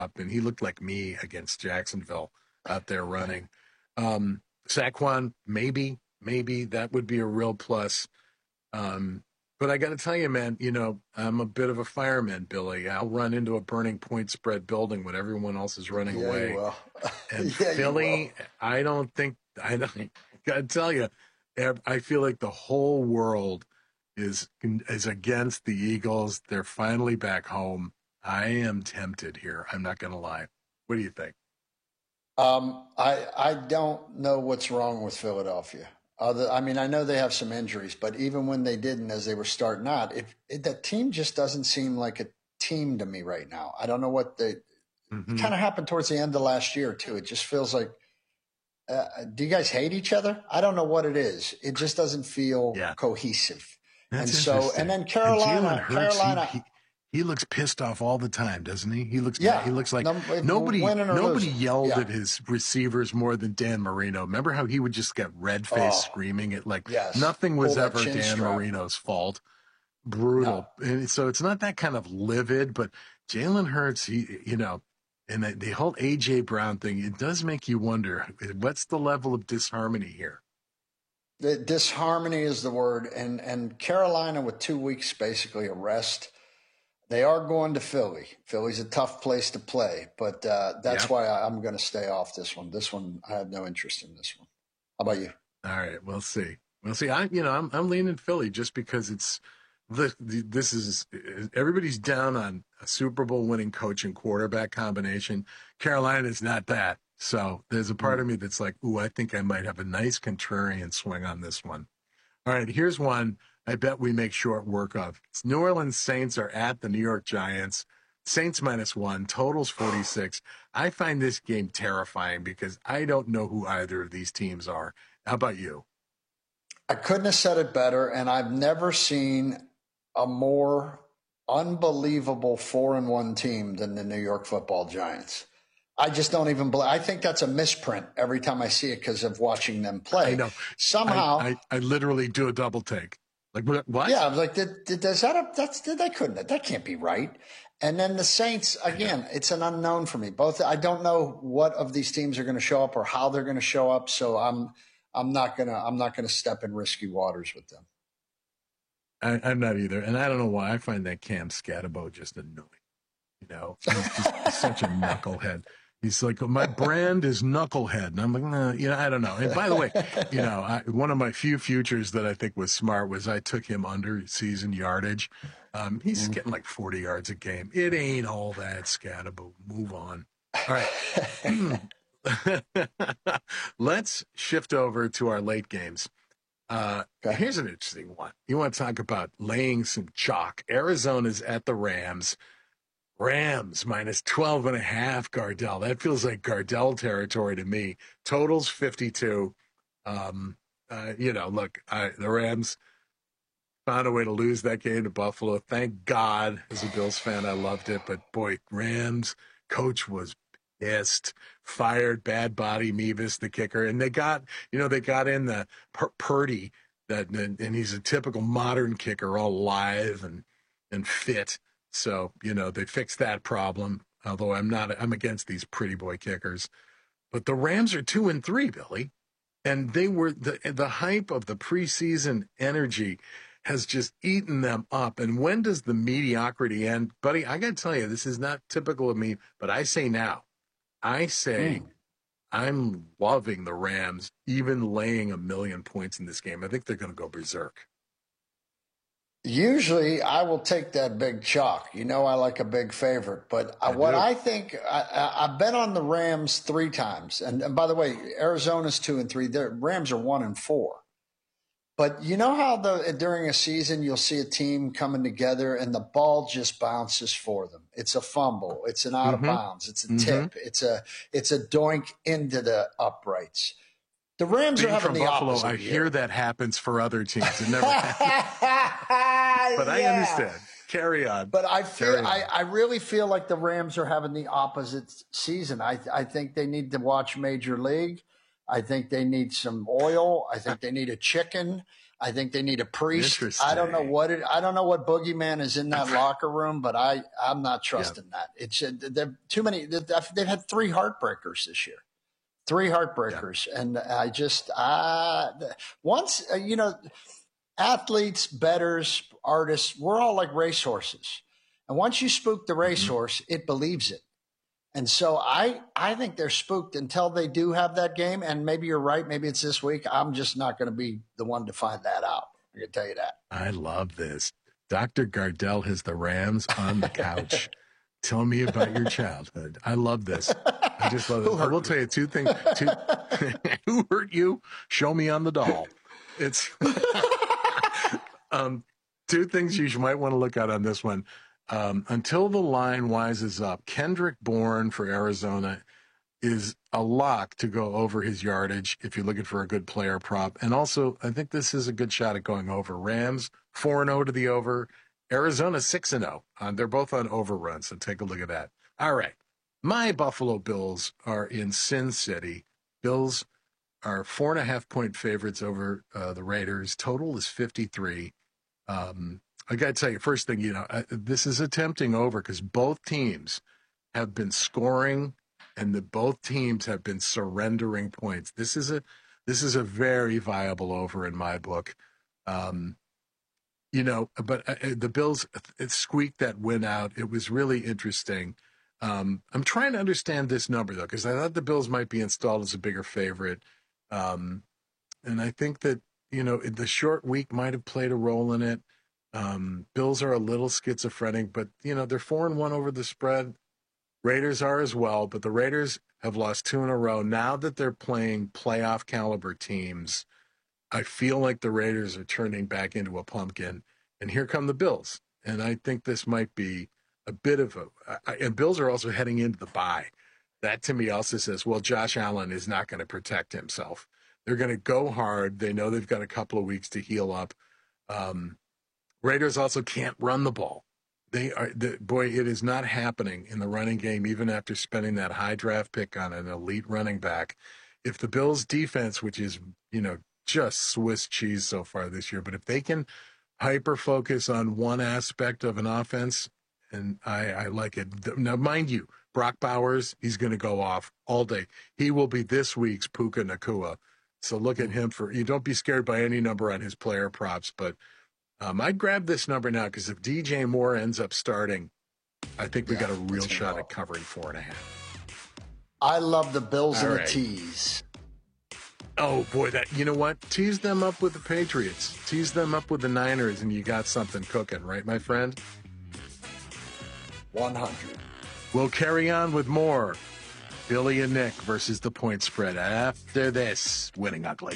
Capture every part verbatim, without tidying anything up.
up, and he looked like me against Jacksonville out there running. Um, Saquon, maybe, maybe that would be a real plus. Um, but I got to tell you, man, you know, I'm a bit of a fireman, Billy. I'll run into a burning point spread building when everyone else is running Yeah, away. you will. And Yeah, you Philly, will. I don't think, I don't, got to tell you, I feel like the whole world is is against the Eagles. They're finally back home. I am tempted here. I'm not going to lie. What do you think? Um, I I don't know what's wrong with Philadelphia. Other, I mean, I know they have some injuries, but even when they didn't, as they were starting out, it, it that team just doesn't seem like a team to me right now. I don't know what they. Mm-hmm. It kind of happened towards the end of last year too. It just feels like. Uh, do you guys hate each other? I don't know what it is. It just doesn't feel Yeah. cohesive. That's and so, interesting. and then Carolina, and Hurts, Carolina. He, he, he looks pissed off all the time, doesn't he? He looks Yeah, mad. He looks like num- nobody winning or nobody losing. yelled Yeah. at his receivers more than Dan Marino. Remember how he would just get red faced Oh, screaming it like yes. nothing was Pull that ever chin Dan strap. Marino's fault. Brutal. No. And so it's not that kind of livid, but Jalen Hurts, he, you know, and the, the whole A J Brown thing, it does make you wonder, what's the level of disharmony here? The disharmony is the word. And, and Carolina with two weeks basically a rest. They are going to Philly. Philly's a tough place to play, but uh, that's Yep. why I, I'm going to stay off this one. This one, I have no interest in this one. How about you? All right, we'll see. We'll see. I, you know, I'm I'm leaning Philly just because it's the, the this is everybody's down on a Super Bowl winning coach and quarterback combination. Carolina is not that. So there's a part of me that's like, ooh, I think I might have a nice contrarian swing on this one. All right, here's one I bet we make short work of. It's New Orleans Saints are at the New York Giants. Saints minus one, totals forty-six. I find this game terrifying because I don't know who either of these teams are. How about you? I couldn't have said it better, and I've never seen a more unbelievable four and one team than the New York Football Giants. I just don't even believe. I think that's a misprint every time I see it because of watching them play. I know. Somehow, I, I, I literally do a double take. Like what? Yeah, I was like, did, did, does that? A, that's that couldn't. That can't be right. And then the Saints again. It's an unknown for me. Both. I don't know what of these teams are going to show up or how they're going to show up. So I'm. I'm not gonna. I'm not gonna step in risky waters with them. I, I'm not either, and I don't know why. I find that Cam Scatabo just annoying. You know, he's just such a knucklehead. He's like, my brand is knucklehead. And I'm like, nah, you know, I don't know. And by the way, you know, I, one of my few futures that I think was smart was I took him under season yardage. Um, he's mm. getting like forty yards a game. It ain't all that, Scatabo. Move on. All right. Let's shift over to our late games. Uh, okay. Here's an interesting one. You want to talk about laying some chalk. Arizona's at the Rams. Rams minus twelve and a half, Gardell. That feels like Gardell territory to me. Totals fifty-two. Um, uh, you know, look, I, the Rams found a way to lose that game to Buffalo. Thank God, as a Bills fan, I loved it. But boy, Rams coach was pissed, fired bad body Mevis, the kicker. And they got, you know, they got in the Pur- Purdy, that, and, and he's a typical modern kicker, all live and, and fit. So, you know, they fixed that problem, although I'm not, I'm against these pretty boy kickers. But the Rams are two and three, Billy. And they were, the the hype of the preseason energy has just eaten them up. And when does the mediocrity end? Buddy, I got to tell you, this is not typical of me, but I say now, I say mm. I'm loving the Rams, even laying a million points in this game. I think they're going to go berserk. Usually, I will take that big chalk. You know, I like a big favorite. But I what do. I think, I, I've been on the Rams three times. And, and by the way, Arizona's two and three. The Rams are one and four. But you know how the during a season you'll see a team coming together and the ball just bounces for them. It's a fumble. It's an out mm-hmm. of bounds. It's a mm-hmm. tip. It's a it's a doink into the uprights. The Rams Being are having from the Buffalo, opposite I year. hear that happens for other teams. It never happens. But yeah. I understand. Carry on. But I feel I, I really feel like the Rams are having the opposite season. I I think they need to watch Major League. I think they need some oil. I think they need a chicken. I think they need a priest. I don't know what it, I don't know what boogeyman is in that locker room, but I, I'm not trusting yeah. that. It's uh, they've too many. They've had three heartbreakers this year, three heartbreakers. Yeah. And I just, uh, once, uh, you know, athletes, bettors, artists, we're all like racehorses. And once you spook the racehorse, mm-hmm. it believes it. And so I, I think they're spooked until they do have that game. And maybe you're right. Maybe it's this week. I'm just not going to be the one to find that out. I can tell you that. I love this. Doctor Gardell has the Rams on the couch. Tell me about your childhood. I love this. I just love it. I will you? tell you two things. Two, who hurt you? Show me on the doll. It's um, two things you might want to look at on this one. Um, until the line wises up, Kendrick Bourne for Arizona is a lock to go over his yardage if you're looking for a good player prop. And also, I think this is a good shot at going over. Rams four and oh to the over. Arizona six and oh. Uh, they're both on overrun, so take a look at that. All right. My Buffalo Bills are in Sin City. Bills are four and a half point favorites over uh, the Raiders. Total is fifty-three. Um, I got to tell you, first thing, you know, uh, this is a tempting over because both teams have been scoring and the both teams have been surrendering points. This is a this is a very viable over in my book. Um, you know, but uh, the Bills it squeaked that win out. It was really interesting. Um, I'm trying to understand this number, though, because I thought the Bills might be installed as a bigger favorite. Um, and I think that, you know, the short week might have played a role in it. Um, Bills are a little schizophrenic, but, you know, they're four and one over the spread. Raiders are as well, but the Raiders have lost two in a row. Now that they're playing playoff caliber teams, I feel like the Raiders are turning back into a pumpkin. And here come the Bills. And I think this might be a bit of a – and Bills are also heading into the bye. That to me also says, well, Josh Allen is not going to protect himself. They're going to go hard. They know they've got a couple of weeks to heal up. Um, Raiders also can't run the ball. They are the, boy, it is not happening in the running game, even after spending that high draft pick on an elite running back. If the Bills defense, which is, you know, just Swiss cheese so far this year, but if they can hyper focus on one aspect of an offense, and I, I like it. Now, mind you, Brock Bowers, he's going to go off all day. He will be this week's Puka Nacua. So look at him for, you don't be scared by any number on his player props, but Um, I'd grab this number now because if D J Moore ends up starting, I think we yeah, got a real shot at covering four and a half. I love the Bills and right. the tease. Oh boy, that you know what? Tease them up with the Patriots. Tease them up with the Niners, and you got something cooking, right, my friend? one hundred. We'll carry on with more Billy and Nick versus the point spread after this Winning Ugly.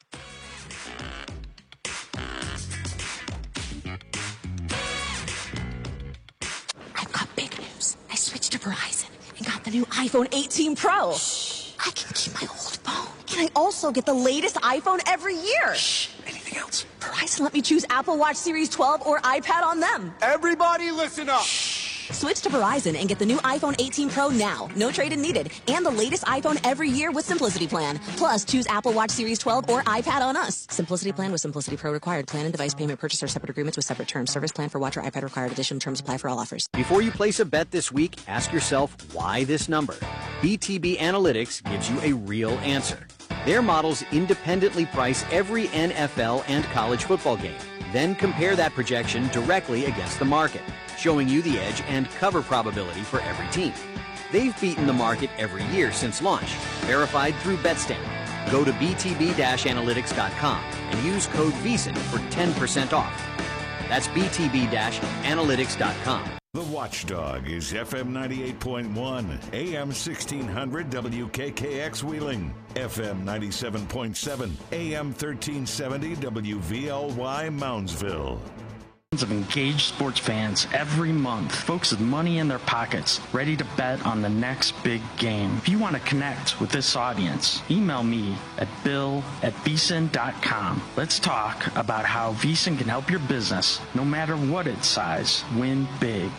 Verizon and got the new iPhone eighteen Pro. Shh. I can keep my old phone. And I also get the latest iPhone every year. Shh. Anything else? Verizon let me choose Apple Watch Series twelve or iPad on them. Everybody listen up. Shh. Switch to Verizon and get the new iPhone eighteen Pro now. No trade-in needed. And the latest iPhone every year with Simplicity Plan. Plus, choose Apple Watch Series twelve or iPad on us. Simplicity Plan with Simplicity Pro required. Plan and device payment purchase are separate agreements with separate terms. Service plan for watch or iPad required. Additional terms apply for all offers. Before you place a bet this week, ask yourself why this number. B T B Analytics gives you a real answer. Their models independently price every N F L and college football game. Then compare that projection directly against the market, showing you the edge and cover probability for every team. They've beaten the market every year since launch, verified through Betstamp. Go to b t b dash analytics dot com and use code VEASAN for ten percent off. That's b t b dash analytics dot com. The Watchdog is F M ninety-eight point one, A M sixteen hundred W K K X Wheeling, F M ninety-seven point seven, A M thirteen seventy W V L Y Moundsville. Of engaged sports fans every month, folks with money in their pockets, ready to bet on the next big game. If you want to connect with this audience, email me at bill at veasan dot com. Let's talk about how VEASAN can help your business, no matter what its size, win big.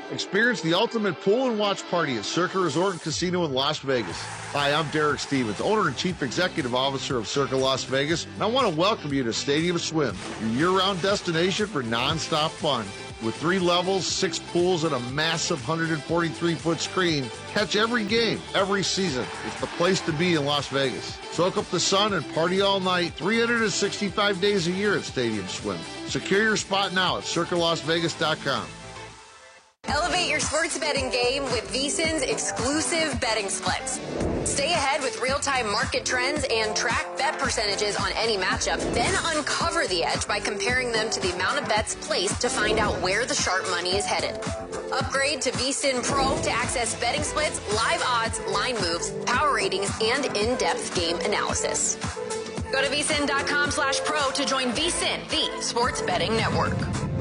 Experience the ultimate pool and watch party at Circa Resort and Casino in Las Vegas. Hi, I'm Derek Stevens, owner and chief executive officer of Circa Las Vegas, and I want to welcome you to Stadium Swim, your year-round destination for non-stop fun. With three levels, six pools, and a massive one hundred forty-three foot screen, catch every game, every season. It's the place to be in Las Vegas. Soak up the sun and party all night, three hundred sixty-five days a year at Stadium Swim. Secure your spot now at circa las vegas dot com. Elevate your sports betting game with VSiN's exclusive betting splits. Stay ahead with real-time market trends and track bet percentages on any matchup. Then uncover the edge by comparing them to the amount of bets placed to find out where the sharp money is headed. Upgrade to VSiN Pro to access betting splits, live odds, line moves, power ratings, and in-depth game analysis. Go to vsin.com slash pro to join VSiN, the sports betting network.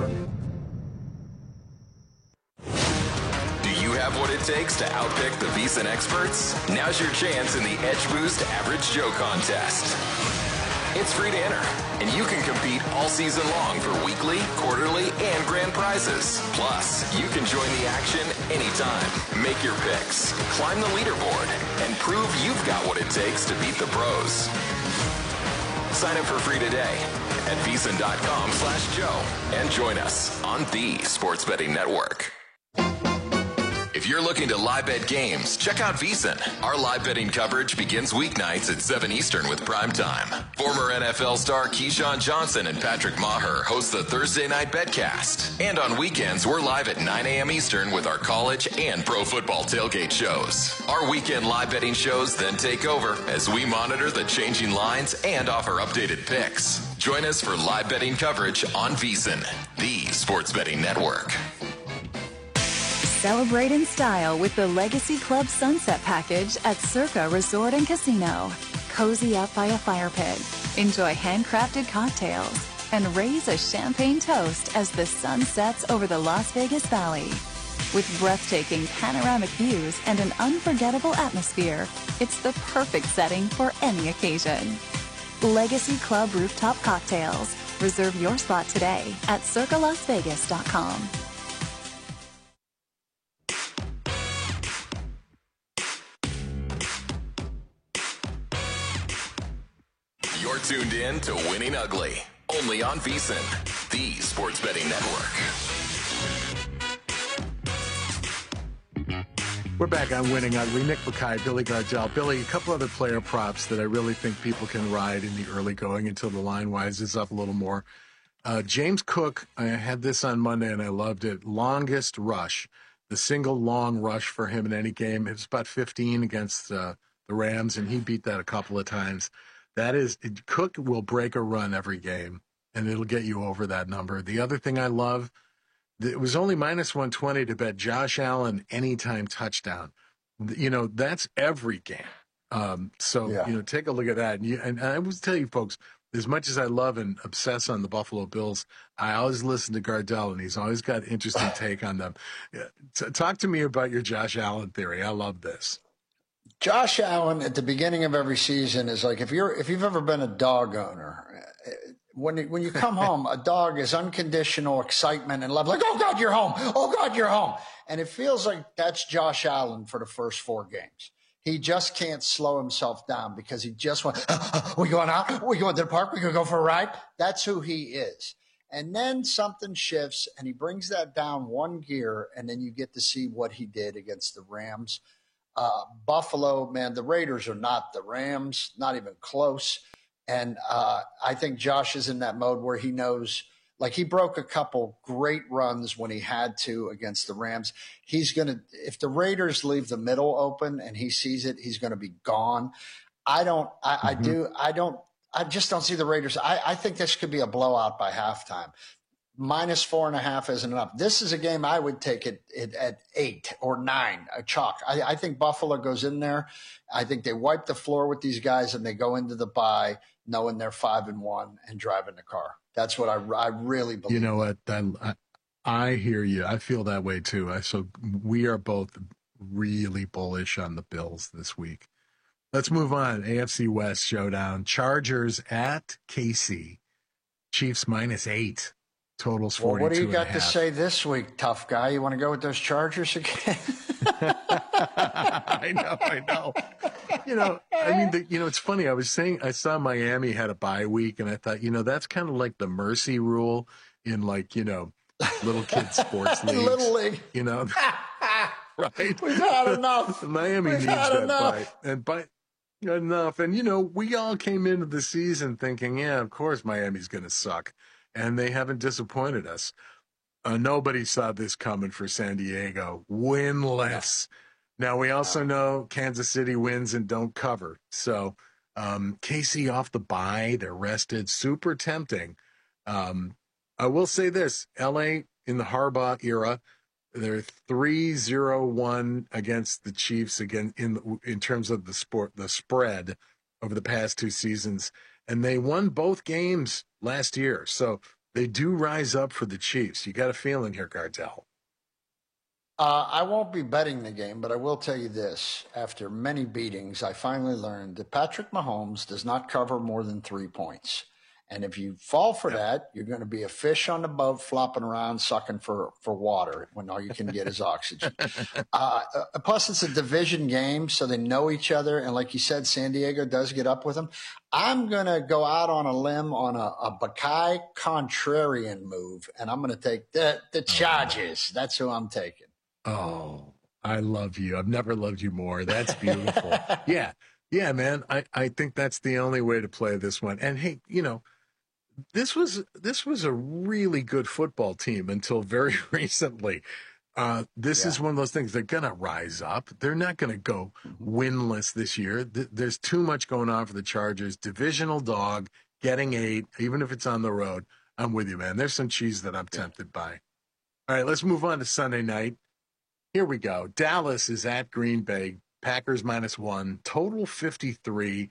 Have what it takes to outpick the VSiN experts? Now's your chance in the Edge Boost Average Joe contest. It's free to enter, and you can compete all season long for weekly, quarterly, and grand prizes. Plus, you can join the action anytime. Make your picks, climb the leaderboard, and prove you've got what it takes to beat the pros. Sign up for free today at vsin.com slash Joe and join us on the Sports Betting Network. If you're looking to live bet games, check out VSiN. Our live betting coverage begins weeknights at seven Eastern with Prime Time. Former N F L star Keyshawn Johnson and Patrick Maher host the Thursday Night Betcast. And on weekends, we're live at nine a.m. Eastern with our college and pro football tailgate shows. Our weekend live betting shows then take over as we monitor the changing lines and offer updated picks. Join us for live betting coverage on VSiN, the Sports Betting Network. Celebrate in style with the Legacy Club Sunset Package at Circa Resort and Casino. Cozy up by a fire pit, enjoy handcrafted cocktails, and raise a champagne toast as the sun sets over the Las Vegas Valley. With breathtaking panoramic views and an unforgettable atmosphere, it's the perfect setting for any occasion. Legacy Club Rooftop Cocktails. Reserve your spot today at circa las vegas dot com. You're tuned in to Winning Ugly, only on VSiN, the Sports Betting Network. We're back on Winning Ugly. Nick Bakay, Billy Gardell. Billy, a couple other player props that I really think people can ride in the early going until the line wises up a little more. Uh, James Cook, I had this on Monday and I loved it. Longest rush, the single long rush for him in any game. It was about fifteen against uh, the Rams, and he beat that a couple of times. That is, Cook will break a run every game, and it'll get you over that number. The other thing I love, it was only minus one twenty to bet Josh Allen anytime touchdown. You know, that's every game. Um, so, yeah. you know, take a look at that. And, you, and I will tell you, folks, as much as I love and obsess on the Buffalo Bills, I always listen to Gardell, and he's always got an interesting take on them. T- talk to me about your Josh Allen theory. I love this. Josh Allen at the beginning of every season is like, if you're, if you've ever been a dog owner, when you, when you come home, a dog is unconditional excitement and love, like, oh God, you're home. Oh God, you're home. And it feels like that's Josh Allen for the first four games. He just can't slow himself down because he just wants, oh, we going out? We going to the park? We going to go for a ride? That's who he is. And then something shifts and he brings that down one gear, and then you get to see what he did against the Rams. Uh, Buffalo, man, the Raiders are not the Rams, not even close. And uh, I think Josh is in that mode where he knows, like he broke a couple great runs when he had to against the Rams. He's going to, if the Raiders leave the middle open and he sees it, he's going to be gone. I don't, I, mm-hmm. I do, I don't, I just don't see the Raiders. I, I think this could be a blowout by halftime. Minus four and a half isn't enough. This is a game I would take it, it at eight or nine, a chalk. I, I think Buffalo goes in there. I think they wipe the floor with these guys and they go into the bye knowing they're five and one and driving the car. That's what I, I really believe. You know what? I, I hear you. I feel that way too. I, so we are both really bullish on the Bills this week. Let's move on. A F C West showdown. Chargers at K C. Chiefs minus eight. Totals forty-two. Well, what do you got and a to half. say this week, tough guy? You want to go with those Chargers again? I know, I know. You know, I mean, the, you know, it's funny. I was saying, I saw Miami had a bye week, and I thought, you know, that's kind of like the mercy rule in, like, you know, little kid sports leagues. Little league. You know, right? We've had enough. Miami We've needs had that enough. bye. And by enough. And, you know, we all came into the season thinking, yeah, of course Miami's going to suck. And they haven't disappointed us. Uh, nobody saw this coming for San Diego. Winless. Now, we also know Kansas City wins and don't cover. So, um, K C off the bye. They're rested. Super tempting. Um, I will say this. L A in the Harbaugh era, they're three zero one against the Chiefs again in in terms of the sport, the spread over the past two seasons. And they won both games last year. So they do rise up for the Chiefs. You got a feeling here, Gardell. Uh, I won't be betting the game, but I will tell you this. After many beatings, I finally learned that Patrick Mahomes does not cover more than three points. And if you fall for that, you're going to be a fish on the boat flopping around sucking for, for water when all you can get is oxygen. Uh, plus, it's a division game, so they know each other. And like you said, San Diego does get up with them. I'm going to go out on a limb on a, a Buckeye contrarian move, and I'm going to take the, the Chargers. That's who I'm taking. Oh, I love you. I've never loved you more. That's beautiful. yeah. Yeah, man. I, I think that's the only way to play this one. And hey, you know, This was this was a really good football team until very recently. Uh, this yeah. is one of those things. They're going to rise up. They're not going to go winless this year. Th- there's too much going on for the Chargers. Divisional dog, getting eight, even if it's on the road. I'm with you, man. There's some cheese that I'm tempted by. All right, let's move on to Sunday night. Here we go. Dallas is at Green Bay. Packers minus one. Total fifty-three.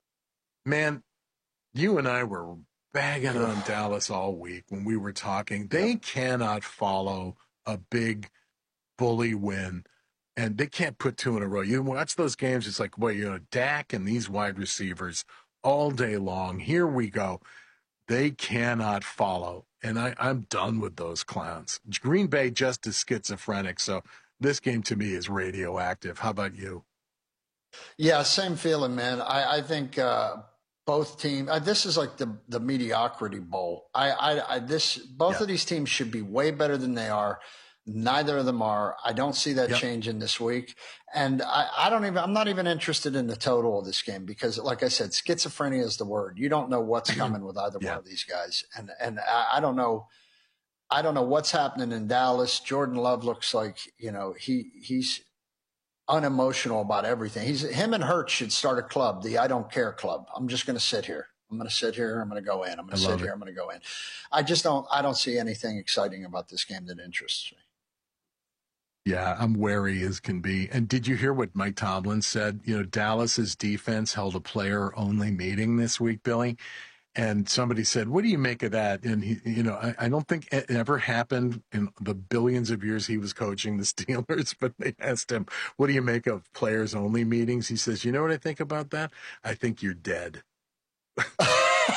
Man, you and I were bagging on Dallas all week when we were talking. They cannot follow a big bully win, and they can't put two in a row. You watch those games, it's like, boy, you know, Dak and these wide receivers all day long. Here we go. They cannot follow, and I, I'm done with those clowns. Green Bay just is schizophrenic, so this game to me is radioactive. How about you? Yeah, same feeling, man. I, I think uh, – both teams. Uh, this is like the the mediocrity bowl. I, I, I this both yeah. of these teams should be way better than they are. Neither of them are. I don't see that yep. changing this week. And I, I don't even. I'm not even interested in the total of this game because, like I said, schizophrenia is the word. You don't know what's coming with either yeah. one of these guys, and and I, I don't know. I don't know what's happening in Dallas. Jordan Love looks like you know he he's unemotional about everything. He's him and Hurts should start a club, the I don't care club. I'm just going to sit here. I'm going to sit here. I'm going to go in. I'm going to sit here. I'm going to go in. I just don't. I don't see anything exciting about this game that interests me. Yeah, I'm wary as can be. And did you hear what Mike Tomlin said? You know, Dallas's defense held a player-only meeting this week, Billy. And somebody said, what do you make of that? And, he, you know, I, I don't think it ever happened in the billions of years he was coaching the Steelers, but they asked him, what do you make of players only meetings? He says, you know what I think about that? I think you're dead. That's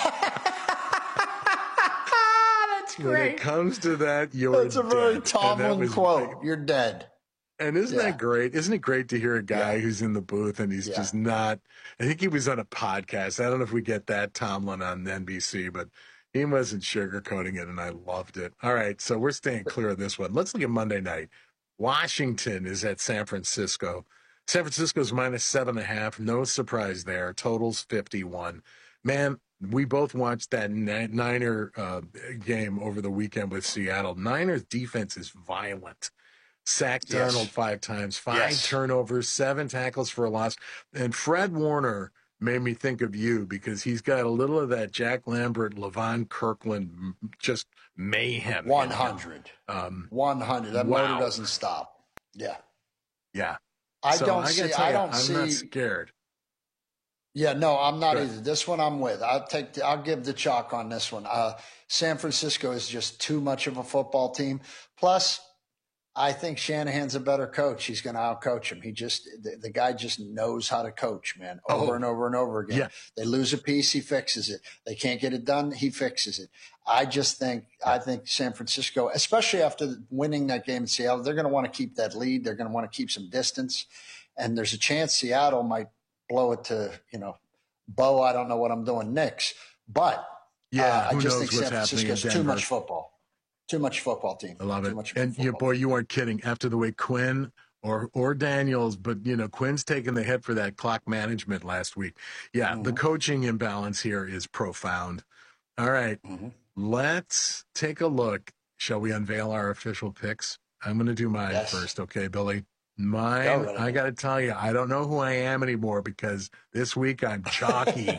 great. When it comes to that, you're That's a dead. very Tomlin quote. Like, you're dead. And isn't yeah. that great? Isn't it great to hear a guy yeah. who's in the booth and he's yeah. just not – I think he was on a podcast. I don't know if we get that Tomlin on N B C, but he wasn't sugarcoating it, and I loved it. All right, so we're staying clear of this one. Let's look at Monday night. Washington is at San Francisco. San Francisco's minus seven and a half. No surprise there. Total's fifty-one. Man, we both watched that Niner uh, game over the weekend with Seattle. Niners defense is violent. Sacked yes. Darnold five times, five yes. turnovers, seven tackles for a loss. And Fred Warner made me think of you because he's got a little of that Jack Lambert, Levon Kirkland, just mayhem. one hundred. Um, one hundred. That wow. motor doesn't stop. Yeah. Yeah. I so don't I see. You, I don't I'm see. I'm not scared. Yeah, no, I'm not Good. either. This one I'm with. I'll take. The, I'll give the chalk on this one. Uh, San Francisco is just too much of a football team. Plus, I think Shanahan's a better coach. He's going to outcoach him. He just the, the guy just knows how to coach, man, over Oh. and over and over again. Yeah. They lose a piece, he fixes it. They can't get it done, he fixes it. I just think I think San Francisco, especially after winning that game in Seattle, they're going to want to keep that lead. They're going to want to keep some distance, and there's a chance Seattle might blow it to you know, Bo. I don't know what I'm doing next, but Yeah, uh, I who just knows think what's San happening in Francisco's too Denver. much football. Too much football team. I love Too it. much And you, football. boy, you weren't kidding. After the way Quinn or or Daniels, but you know, Quinn's taking the hit for that clock management last week. Yeah, Mm-hmm. the coaching imbalance here is profound. All right, Mm-hmm. let's take a look. Shall we unveil our official picks? I'm going to do mine Yes. first, okay, Billy? Mine, Go right I got to tell you, I don't know who I am anymore because this week I'm chalky.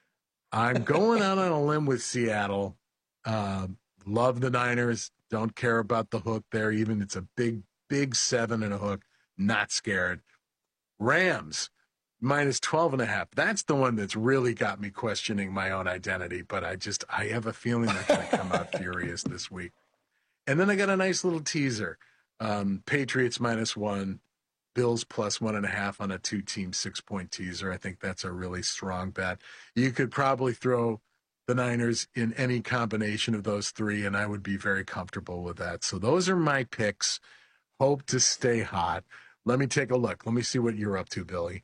I'm going out on a limb with Seattle. Um, love the Niners. Don't care about the hook there. Even it's a big, big seven and a hook. Not scared. Rams minus twelve and a half. That's the one that's really got me questioning my own identity. But I just, I have a feeling they're going to come out furious this week. And then I got a nice little teaser. Um, Patriots minus one. Bills plus one and a half on a two-team six-point teaser. I think that's a really strong bet. You could probably throw the Niners in any combination of those three, and I would be very comfortable with that. So those are my picks. Hope to stay hot. Let me take a look. Let me see what you're up to, Billy.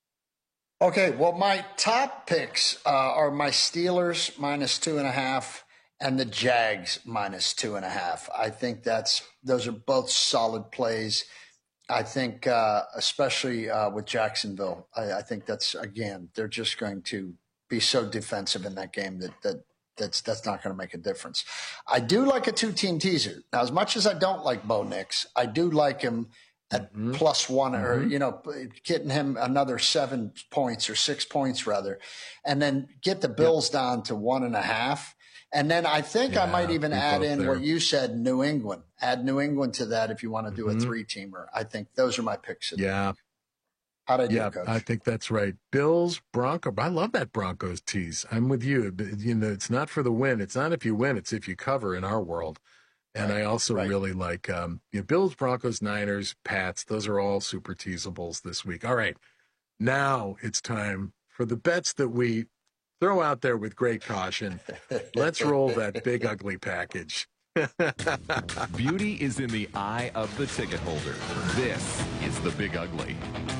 Okay, well, my top picks uh, are my Steelers minus two and a half and the Jags minus two and a half. I think that's those are both solid plays. I think, uh, especially uh, with Jacksonville, I, I think that's again they're just going to be so defensive in that game that that that's that's not going to make a difference. I do like a two-team teaser. Now, as much as I don't like Bo Nix, I do like him at Mm-hmm. plus one Mhm. or, you know, getting him another seven points or six points rather, and then get the Bills down to one and a half. And then I think I Yeah, might even we add both in there. what you said, New England. Add New England to that if you want to do Mhm. a three-teamer. I think those are my picks. Yeah. How'd I do, Yeah, Coach? I think that's right. Bills, Bronco. I love that Broncos tease. I'm with you. But, you know, it's not for the win. It's not if you win. It's if you cover in our world. And Right, I also right. really like um, you know, Bills, Broncos, Niners, Pats. Those are all super teasables this week. All right, now it's time for the bets that we throw out there with great caution. Let's roll that big ugly package. Beauty is in the eye of the ticket holder. This is the Big Ugly.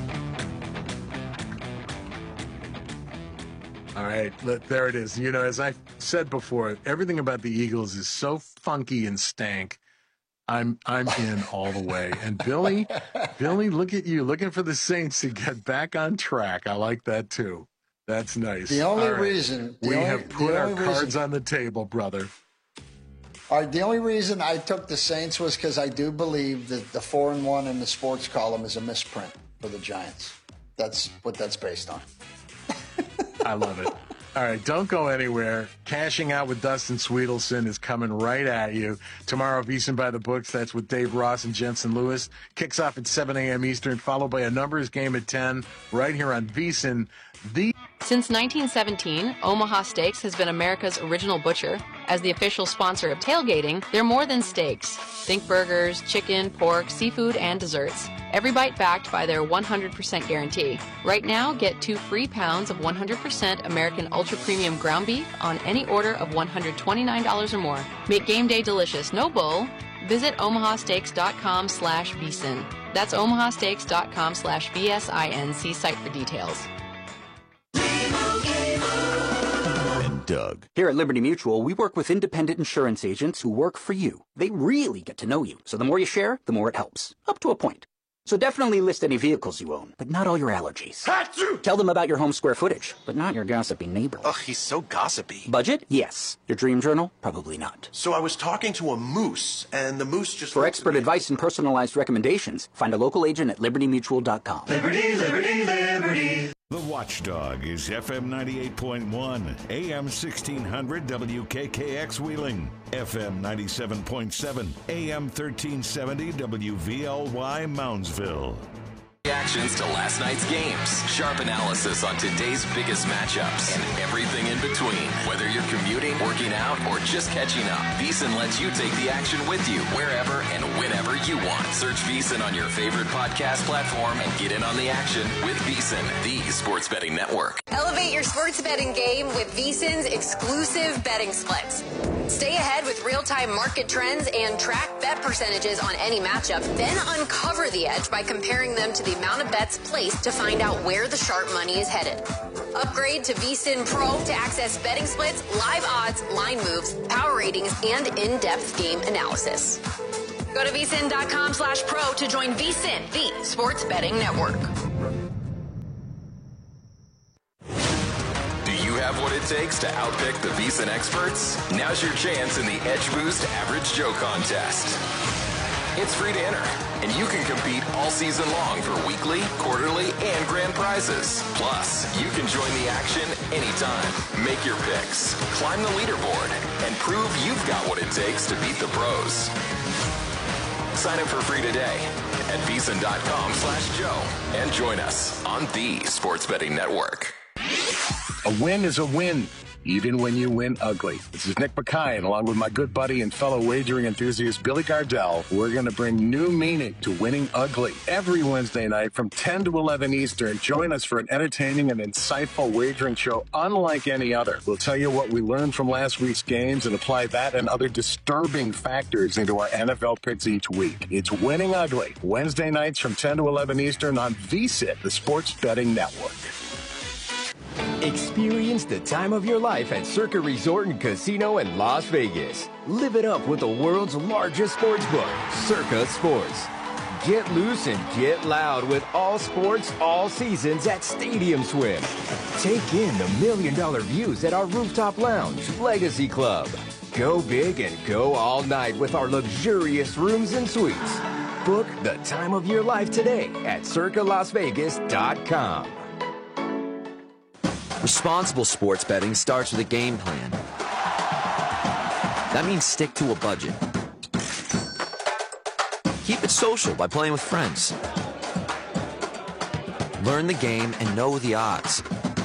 All right, let, there it is. You know, as I said before, everything about the Eagles is so funky and stank. I'm I'm in all the way. And Billy, Billy, look at you looking for the Saints to get back on track. I like that too. That's nice. The only All right. reason the we only, have put the our only cards reason, on the table, brother. All right, the only reason I took the Saints was because I do believe that the four and one in the sports column is a misprint for the Giants. That's what that's based on. I love it. All right, don't go anywhere. Cashing Out with Dustin Sweetelson is coming right at you. Tomorrow, VSiN by the Books. That's with Dave Ross and Jensen Lewis. Kicks off at seven a.m. Eastern, followed by a numbers game at ten, right here on VSiN. The Since nineteen seventeen, Omaha Steaks has been America's original butcher. As the official sponsor of tailgating, they're more than steaks. Think burgers, chicken, pork, seafood, and desserts. Every bite backed by their one hundred percent guarantee. Right now, get two free pounds of one hundred percent American Ultra Premium ground beef on any order of one hundred twenty-nine dollars or more. Make game day delicious, no bull. Visit omahasteaks.com slash vsin. That's omahasteaks.com slash V S I N. See site for details. And Doug. Here at Liberty Mutual, we work with independent insurance agents who work for you. They really get to know you, so the more you share, the more it helps. Up to a point. So definitely list any vehicles you own, but not all your allergies. Tell them about your home square footage, but not your gossipy neighbor. Ugh, he's so gossipy. Budget? Yes. Your dream journal? Probably not. So I was talking to a moose, and the moose just... For expert advice and personalized recommendations, find a local agent at liberty mutual dot com. Liberty, liberty, liberty. The Watchdog is F M ninety-eight point one, A M sixteen hundred W K K X Wheeling, F M ninety-seven point seven, A M thirteen seventy W V L Y Moundsville. Reactions to last night's games, sharp analysis on today's biggest matchups, and everything in between. Whether you're commuting, working out, or just catching up, VSiN lets you take the action with you wherever and whenever you want. Search VSiN on your favorite podcast platform and get in on the action with VSiN, the sports betting network. Elevate your sports betting game with VSiN's exclusive betting splits. Stay ahead with real-time market trends and track bet percentages on any matchup, then uncover the edge by comparing them to the amount of bets placed to find out where the sharp money is headed. Upgrade to VSiN Pro to access betting splits, live odds, line moves, power ratings, and in-depth game analysis. Go to VSiN.com slash pro to join VSiN, the sports betting network. You have what it takes to outpick the VSiN experts? Now's your chance in the Edge Boost Average Joe contest. It's free to enter, and you can compete all season long for weekly, quarterly, and grand prizes. Plus, you can join the action anytime. Make your picks, climb the leaderboard, and prove you've got what it takes to beat the pros. Sign up for free today at VSiN.com slash Joe and join us on the Sports Betting Network. A win is a win, even when you win ugly. This is Nick Mackay, and along with my good buddy and fellow wagering enthusiast Billy Gardell, we're going to bring new meaning to winning ugly. Every Wednesday night from ten to eleven Eastern, join us for an entertaining and insightful wagering show unlike any other. We'll tell you what we learned from last week's games and apply that and other disturbing factors into our N F L picks each week. It's Winning Ugly, Wednesday nights from ten to eleven Eastern on VSiN, the Sports Betting Network. Experience the time of your life at Circa Resort and Casino in Las Vegas. Live it up with the world's largest sports book, Circa Sports. Get loose and get loud with all sports, all seasons at Stadium Swim. Take in the million dollar views at our rooftop lounge, Legacy Club. Go big and go all night with our luxurious rooms and suites. Book the time of your life today at circa las vegas dot com. Responsible sports betting starts with a game plan. That means stick to a budget. Keep it social by playing with friends. Learn the game and know the odds.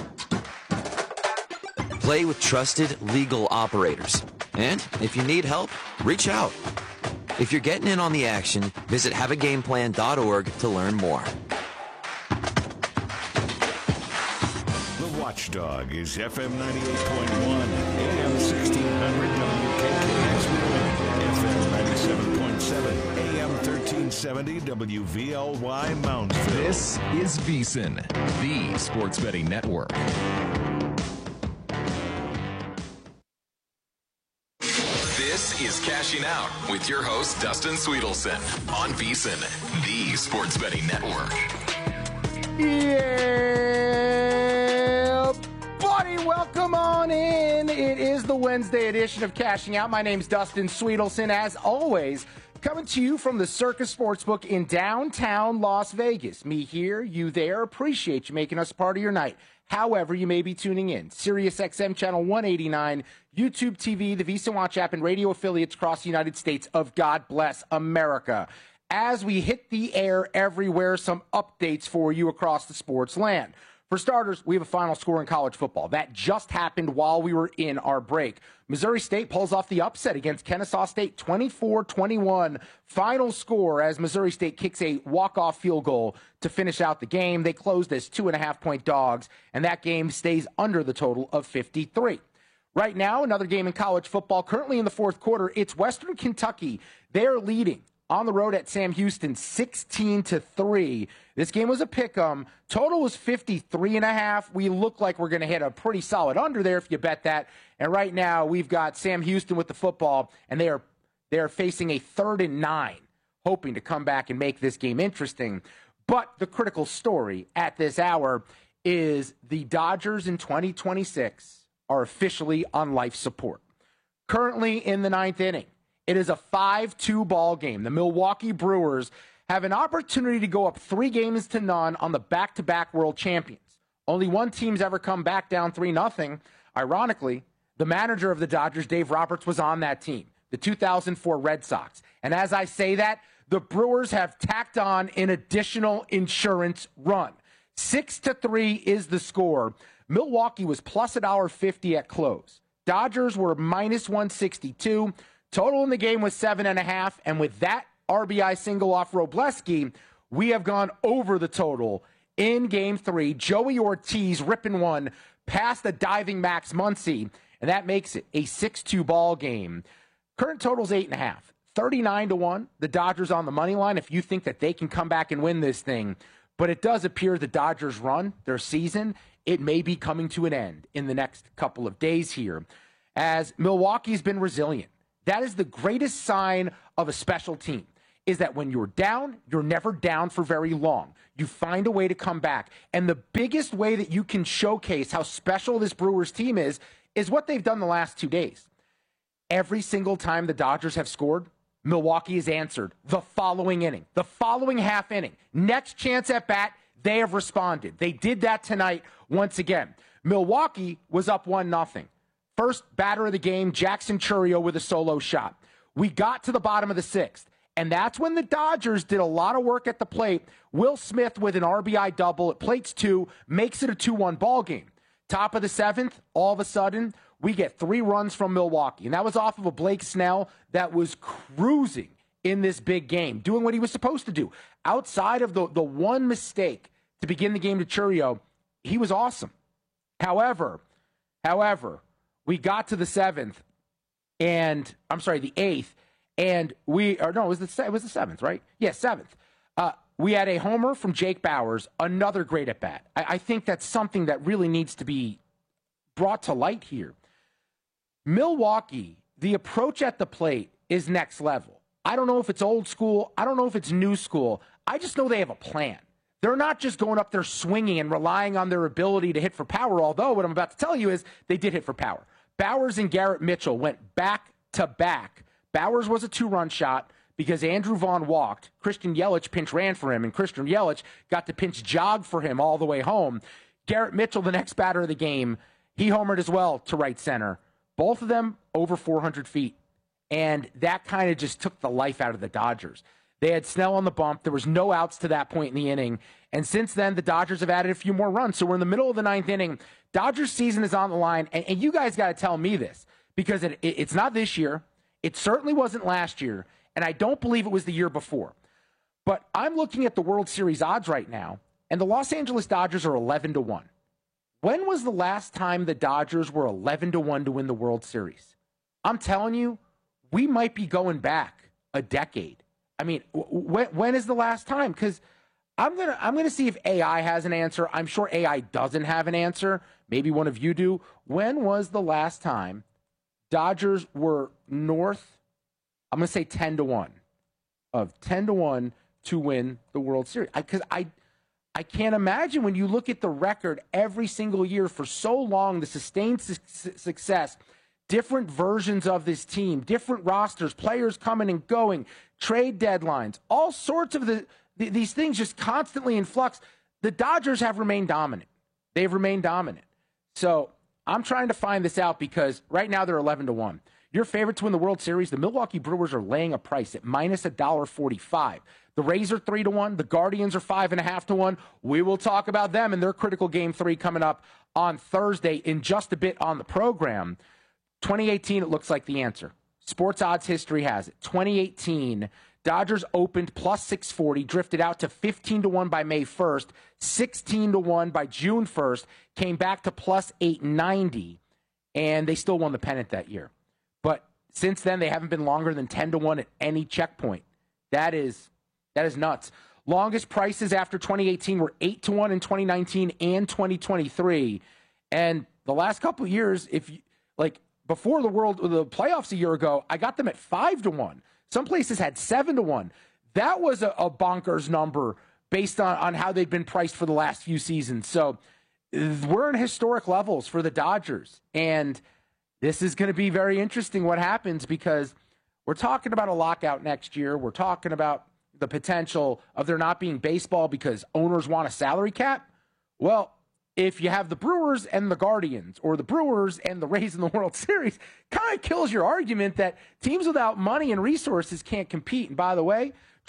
Play with trusted legal operators. And if you need help, reach out. If you're getting in on the action, visit have a game plan dot org to learn more. Watchdog is F M ninety-eight point one, A M sixteen hundred W K K X Wheeling, F M ninety-seven point seven, A M thirteen seventy W V L Y Moundsville. This is VSiN, the sports betting network. This is Cashing Out with your host, Dustin Sweetelson, on VSiN, the sports betting network. Yeah, buddy, welcome on in. It is the Wednesday edition of Cashing Out. My name's Dustin Sweetelson, as always, coming to you from the Circa Sportsbook in downtown Las Vegas. Me here, you there. Appreciate you making us part of your night. However you may be tuning in. Sirius X M channel one eighty-nine, YouTube T V, the VSiN Watch app, and radio affiliates across the United States of God Bless America. As we hit the air everywhere, some updates for you across the sports land. For starters, we have a final score in college football. That just happened while we were in our break. Missouri State pulls off the upset against Kennesaw State, twenty-four twenty-one. Final score as Missouri State kicks a walk-off field goal to finish out the game. They closed as two and a half point dogs, and that game stays under the total of fifty-three. Right now, another game in college football. Currently in the fourth quarter, it's Western Kentucky. They're leading on the road at Sam Houston, sixteen to three. This game was a pick-em. Total was fifty-three and a half. We look like we're going to hit a pretty solid under there if you bet that. And right now, we've got Sam Houston with the football, and they are they are facing a third and nine, hoping to come back and make this game interesting. But the critical story at this hour is the Dodgers in twenty twenty-six are officially on life support. Currently in the ninth inning. It is a five two ball game. The Milwaukee Brewers have an opportunity to go up three games to none on the back-to-back world champions. Only one team's ever come back down three nothing. Ironically, the manager of the Dodgers, Dave Roberts, was on that team, the two thousand four Red Sox. And as I say that, the Brewers have tacked on an additional insurance run. Six to three is the score. Milwaukee was plus one dollar fifty at close. Dodgers were minus one sixty-two. Total in the game was seven and a half. And with that R B I single off Robleski, we have gone over the total in game three. Joey Ortiz ripping one past the diving Max Muncy, and that makes it a six two ball game. Current total's eight and a half. thirty-nine to one. The Dodgers on the money line if you think that they can come back and win this thing. But it does appear the Dodgers run, their season, it may be coming to an end in the next couple of days here, as Milwaukee's been resilient. That is the greatest sign of a special team, is that when you're down, you're never down for very long. You find a way to come back. And the biggest way that you can showcase how special this Brewers team is, is what they've done the last two days. Every single time the Dodgers have scored, Milwaukee has answered the following inning, the following half inning. Next chance at bat, they have responded. They did that tonight once again. Milwaukee was up one nothing. First batter of the game, Jackson Chourio with a solo shot. We got to the bottom of the sixth, and that's when the Dodgers did a lot of work at the plate. Will Smith with an R B I double at plates two makes it a two one ball game. Top of the seventh, all of a sudden, we get three runs from Milwaukee. And that was off of a Blake Snell that was cruising in this big game, doing what he was supposed to do. Outside of the, the one mistake to begin the game to Chourio, he was awesome. However, however, we got to the seventh, and I'm sorry, the eighth, and we, or no, it was the, it was the seventh, right? Yeah, seventh. Uh, we had a homer from Jake Bauers, another great at bat. I, I think that's something that really needs to be brought to light here. Milwaukee, the approach at the plate is next level. I don't know if it's old school. I don't know if it's new school. I just know they have a plan. They're not just going up there swinging and relying on their ability to hit for power, although what I'm about to tell you is they did hit for power. Bauers and Garrett Mitchell went back to back. Bauers was a two-run shot because Andrew Vaughn walked. Christian Yelich pinch ran for him, and Christian Yelich got to pinch jog for him all the way home. Garrett Mitchell, the next batter of the game, he homered as well to right center. Both of them over four hundred feet. And that kind of just took the life out of the Dodgers. They had Snell on the bump. There was no outs to that point in the inning. And since then, the Dodgers have added a few more runs. So we're in the middle of the ninth inning. Dodgers season is on the line. And, and you guys got to tell me this, because it, it, it's not this year. It certainly wasn't last year. And I don't believe it was the year before. But I'm looking at the World Series odds right now, and the Los Angeles Dodgers are eleven to one. When was the last time the Dodgers were eleven to one to win the World Series? I'm telling you, we might be going back a decade. I mean, when, when is the last time? Because I'm gonna I'm gonna see if A I has an answer. I'm sure A I doesn't have an answer. Maybe one of you do. When was the last time Dodgers were north? I'm gonna say ten to one, of ten to one to win the World Series. Because I, I I can't imagine when you look at the record every single year for so long, the sustained su- success. Different versions of this team, different rosters, players coming and going, trade deadlines, all sorts of the, the these things just constantly in flux. The Dodgers have remained dominant. They've remained dominant. So I'm trying to find this out because right now they're eleven to one. Your favorite to win the World Series, the Milwaukee Brewers are laying a price at minus one dollar forty-five. The Rays are three to one. The Guardians are five and a half to one. We will talk about them and their critical game three coming up on Thursday in just a bit on the program. twenty eighteen, it looks like the answer. Sports odds history has it. twenty eighteen, Dodgers opened plus six forty, drifted out to fifteen to one by May first, sixteen to one by June first, came back to plus eight ninety, and they still won the pennant that year. But since then, they haven't been longer than ten to one at any checkpoint. That is that is nuts. Longest prices after twenty eighteen were eight to one in twenty nineteen and twenty twenty-three. And the last couple of years, if you, like, before the world, the playoffs a year ago, I got them at five to one. Some places had seven to one. That was a, a bonkers number based on, on how they've been priced for the last few seasons. So we're in historic levels for the Dodgers. And this is going to be very interesting what happens because we're talking about a lockout next year. We're talking about the potential of there not being baseball because owners want a salary cap. Well, if you have the Brewers and the Guardians or the Brewers and the Rays in the World Series, kind of kills your argument that teams without money and resources can't compete. And by the way,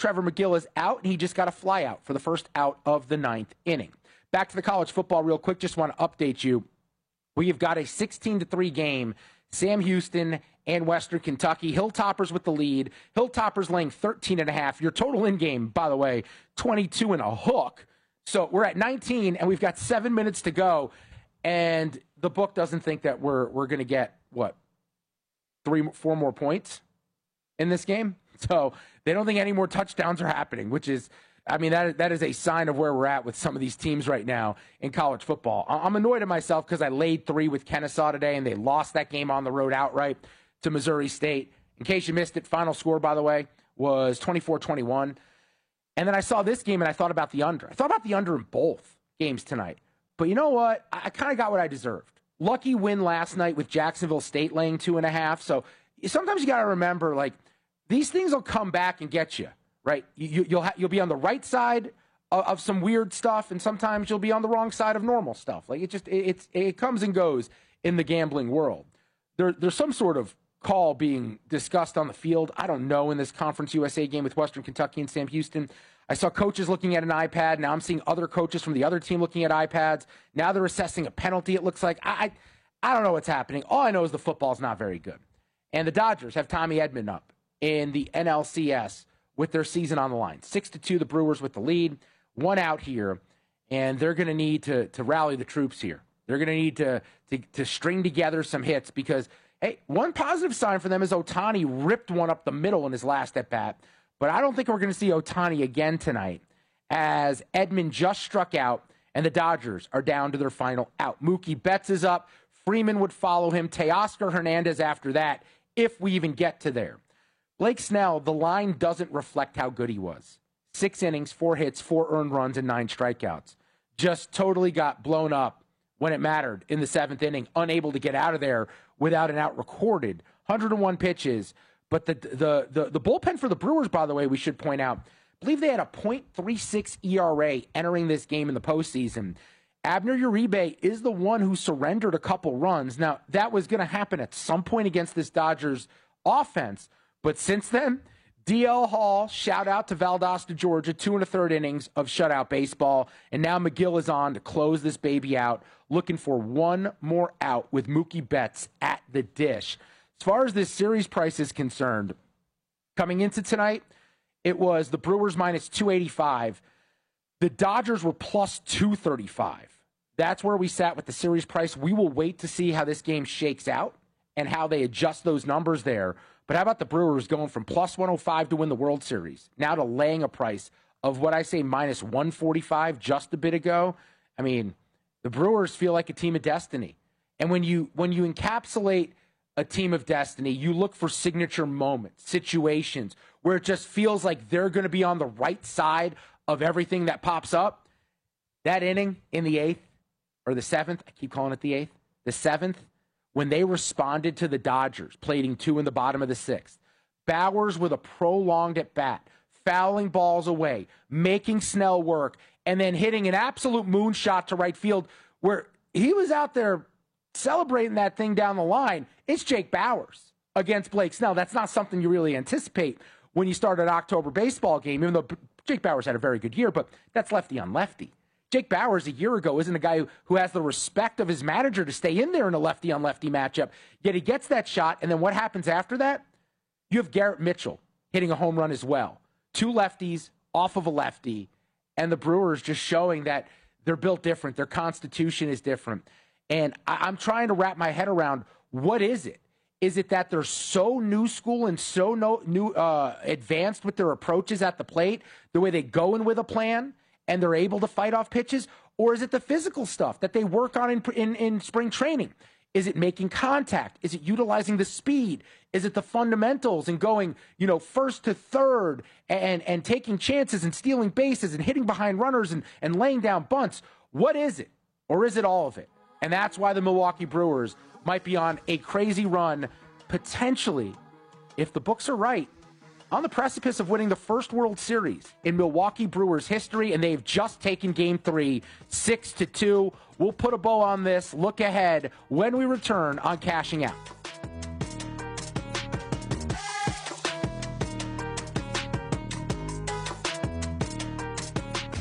Trevor McGill is out, and he just got a fly out for the first out of the ninth inning. Back to the college football real quick. Just want to update you. We've got a sixteen to three game. Sam Houston and Western Kentucky. Hilltoppers with the lead. Hilltoppers laying thirteen and a half. Your total in game, by the way, twenty-two and a hook. So we're at nineteen, and we've got seven minutes to go. And the book doesn't think that we're we're going to get, what, three, four more points in this game? So they don't think any more touchdowns are happening, which is, I mean, that that is a sign of where we're at with some of these teams right now in college football. I'm annoyed at myself because I laid three with Kennesaw today, and they lost that game on the road outright to Missouri State. In case you missed it, final score, by the way, was twenty-four twenty-one. And then I saw this game, and I thought about the under. I thought about the under in both games tonight. But you know what? I, I kind of got what I deserved. Lucky win last night with Jacksonville State laying two and a half. So sometimes you got to remember, like, these things will come back and get you. Right, you, you'll ha- you'll be on the right side of, of some weird stuff, and sometimes you'll be on the wrong side of normal stuff. Like it just it, it's it comes and goes in the gambling world. There there's some sort of call being discussed on the field. I don't know in this Conference U S A game with Western Kentucky and Sam Houston. I saw coaches looking at an iPad. Now I'm seeing other coaches from the other team looking at iPads. Now they're assessing a penalty. It looks like I I, I don't know what's happening. All I know is the football's not very good, and the Dodgers have Tommy Edman up in the N L C S with their season on the line. Six to two, the Brewers with the lead. One out here, and they're going to need to to rally the troops here. They're going to need to, to to string together some hits because, hey, one positive sign for them is Ohtani ripped one up the middle in his last at-bat. But I don't think we're going to see Ohtani again tonight as Edman just struck out and the Dodgers are down to their final out. Mookie Betts is up. Freeman would follow him. Teoscar Hernandez after that, if we even get to there. Blake Snell, the line doesn't reflect how good he was. Six innings, four hits, four earned runs, and nine strikeouts. Just totally got blown up when it mattered in the seventh inning, unable to get out of there without an out recorded. one hundred one pitches. But the, the, the, the bullpen for the Brewers, by the way, we should point out, I believe they had a point three six E R A entering this game in the postseason. Abner Uribe is the one who surrendered a couple runs. Now, that was going to happen at some point against this Dodgers offense. But since then, D L Hall, shout out to Valdosta, Georgia, two and a third innings of shutout baseball. And now McGill is on to close this baby out, looking for one more out with Mookie Betts at the dish. As far as this series price is concerned, coming into tonight, it was the Brewers minus two eighty-five. The Dodgers were plus two thirty-five. That's where we sat with the series price. We will wait to see how this game shakes out and how they adjust those numbers there. But how about the Brewers going from plus one oh five to win the World Series, now to laying a price of what I say minus one forty-five just a bit ago? I mean, the Brewers feel like a team of destiny. And when you when you encapsulate a team of destiny, you look for signature moments, situations where it just feels like they're going to be on the right side of everything that pops up. That inning in the eighth, or the seventh, I keep calling it the eighth, the seventh, when they responded to the Dodgers, plating two in the bottom of the sixth. Bowers with a prolonged at-bat, fouling balls away, making Snell work, and then hitting an absolute moonshot to right field where he was out there celebrating that thing down the line. It's Jake Bowers against Blake Snell. That's not something you really anticipate when you start an October baseball game, even though Jake Bowers had a very good year, but that's lefty on lefty. Jake Bowers a year ago isn't a guy who, who has the respect of his manager to stay in there in a lefty-on-lefty matchup. Yet he gets that shot, and then what happens after that? You have Garrett Mitchell hitting a home run as well. Two lefties off of a lefty, and the Brewers just showing that they're built different. Their constitution is different. And I, I'm trying to wrap my head around, what is it? Is it that they're so new school and so no, new uh, advanced with their approaches at the plate, the way they go in with a plan, and they're able to fight off pitches? Or is it the physical stuff that they work on in, in, in spring training? Is it making contact? Is it utilizing the speed? Is it the fundamentals and going, you know, first to third and, and taking chances and stealing bases and hitting behind runners and, and laying down bunts? What is it? Or is it all of it? And that's why the Milwaukee Brewers might be on a crazy run, potentially, if the books are right, on the precipice of winning the first World Series in Milwaukee Brewers history, and they've just taken Game three, six to two. We'll put a bow on this, look ahead when we return on Cashing Out.